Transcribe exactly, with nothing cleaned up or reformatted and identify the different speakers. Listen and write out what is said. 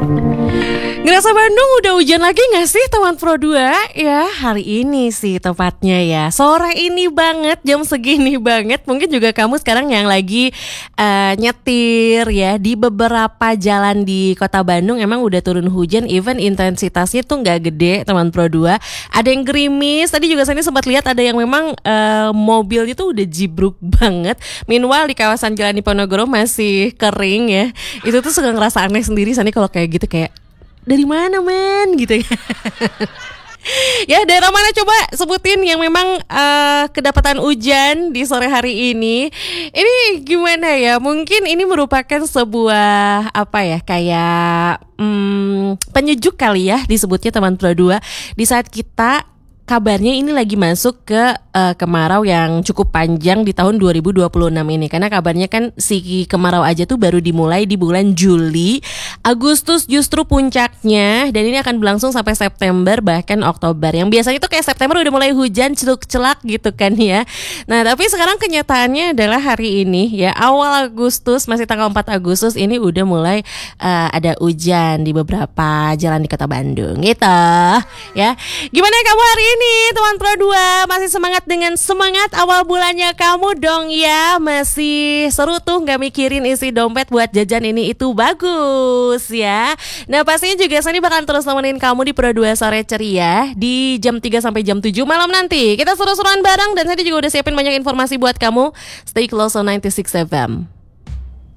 Speaker 1: Ngerasa Bandung udah hujan lagi gak sih teman Pro dua? Ya hari ini sih tepatnya ya. Sore ini banget, jam segini banget. Mungkin juga kamu sekarang yang lagi uh, nyetir ya. Di beberapa jalan di kota Bandung emang udah turun hujan. Even intensitasnya tuh gak gede teman Pro dua. Ada yang gerimis. Tadi juga saya sempat lihat ada yang memang uh, mobilnya tuh udah jibruk banget. Meanwhile di kawasan Jalan Diponegoro masih kering ya. Itu tuh suka ngerasa aneh sendiri Sani kalau kayak gitu, kayak dari mana men gitu ya. Ya daerah mana coba sebutin yang memang uh, kedapatan hujan di sore hari ini. Ini gimana ya, mungkin ini merupakan sebuah apa ya, kayak hmm, penyejuk kali ya disebutnya teman Pro dua. Di saat kita kabarnya ini lagi masuk ke uh, kemarau yang cukup panjang di tahun dua ribu dua puluh enam ini. Karena kabarnya kan si kemarau aja tuh baru dimulai di bulan Juli. Agustus justru puncaknya, dan ini akan berlangsung sampai September bahkan Oktober. Yang biasanya tuh kayak September udah mulai hujan celuk-celak gitu kan ya. Nah tapi sekarang kenyataannya adalah hari ini ya, awal Agustus, masih tanggal empat Agustus ini udah mulai uh, ada hujan di beberapa jalan di kota Bandung gitu ya. Gimana kamu hari ini? Ini teman Pro dua, masih semangat dengan semangat awal bulannya kamu dong ya. Masih seru tuh, gak mikirin isi dompet buat jajan ini itu, bagus ya. Nah pastinya juga Sani bakal terus nemenin kamu di Pro dua Sore Ceria di jam tiga sampai jam tujuh malam nanti. Kita seru-seruan bareng dan Sani juga udah siapin banyak informasi buat kamu. Stay close on sembilan puluh enam F M.